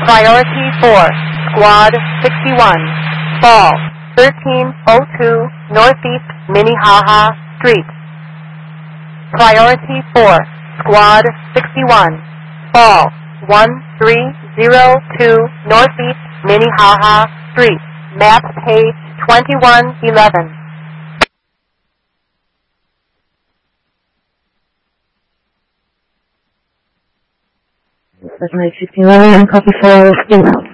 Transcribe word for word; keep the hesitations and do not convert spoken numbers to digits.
Priority four, Squad sixty-one, fall thirteen oh two Northeast Minnehaha Street. Priority four, Squad sixty-one, fall one three oh two Northeast Minnehaha Street, map page twenty-one eleven. Seven eight sixteen eleven, copy for inbound.